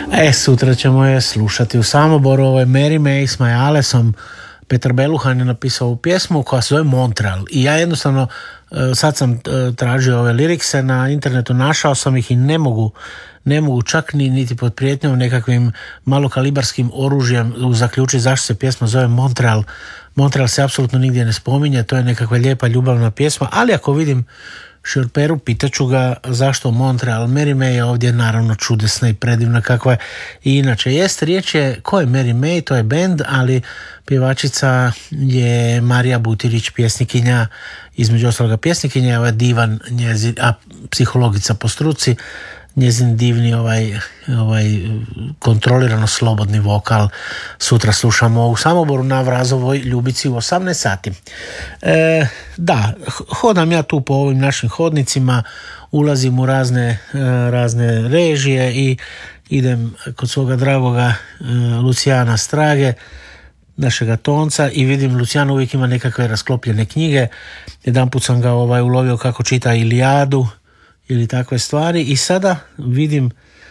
Sutra ćemo je slušati u Samoboru. Ovo je Mary May s Majalesom. Petar Beluhan je napisao ovu pjesmu koja se zove Montreal. I ja jednostavno sad sam tražio ove lirikse na internetu, našao sam ih i ne mogu čak niti pod prijetnjom nekakvim malokalibarskim oružjem zaključiti zašto se pjesma zove Montreal. Montreal se apsolutno nigdje ne spominje, to je nekakva lijepa ljubavna pjesma, ali ako vidim Šurperu, pitaću ga zašto Montreal. Mary May je ovdje naravno čudesna i predivna kakva je i inače jest. Riječ je, ko je Mary May? To je bend, ali pjevačica je Marija Butirić, pjesnikinja, između ostaloga pjesnikinja je ovaj divan njezin, a psihologica po struci, njezin divni ovaj kontrolirano slobodni vokal sutra slušamo u Samoboru na Vrazovoj Ljubici u 18 sati. Da, hodam ja tu po ovim našim hodnicima, ulazim u razne režije i idem kod svoga dragoga Lucijana Strage, našega tonca, i vidim Lucijan uvijek ima nekakve rasklopljene knjige. Jedanput sam ga ulovio kako čita Ilijadu ili takve stvari i sada vidim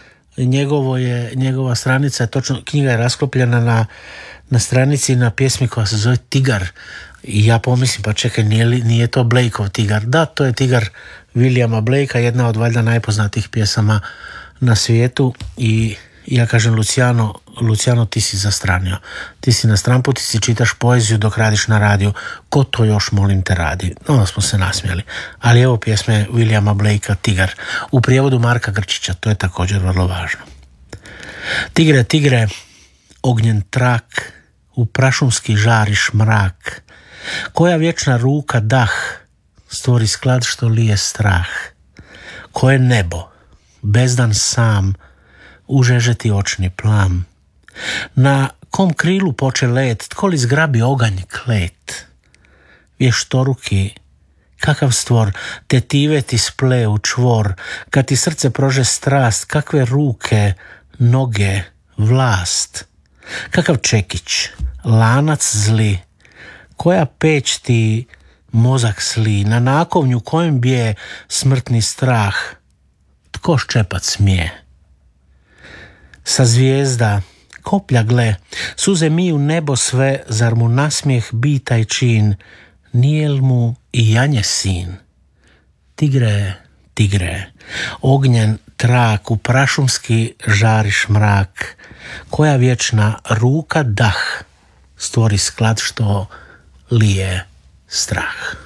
njegova stranica je točno, knjiga je rasklopljena na stranici na pjesmi koja se zove Tigar i ja pomislim, pa čekaj, nije to Blakeov Tigar? Da, to je Tigar Williama Blakea, jedna od valjda najpoznatijih pjesama na svijetu. I ja kažem Luciano, ti si zastranio, ti si na stranpu, ti si čitaš poeziju dok radiš na radiju, ko to još, molim te, radi? Onda smo se nasmijali, ali evo pjesme Williama Blakea Tigar u prijevodu Marka Grčića, to je također vrlo važno. Tigre, tigre, ognjen trak, u prašumski žariš mrak, koja vječna ruka dah stvori sklad što lije strah, koje nebo bezdan sam užeže ti očni plam, na kom krilu poče let, tko li zgrabi oganj klet, vještoruki, kakav stvor, tetive ti sple u čvor, kad ti srce prože strast, kakve ruke, noge, vlast, kakav čekić, lanac zli, koja peć ti mozak sli, na nakovnju kojem bije smrtni strah, tko ščepat smije. Sa zvijezda koplja gle, suze miju nebo sve, zar mu nasmijeh bita i čin, nije li mu i janje sin? Tigre, tigre, ognjen trak, u prašumski žariš mrak, koja vječna ruka dah stvori sklad što lije strah.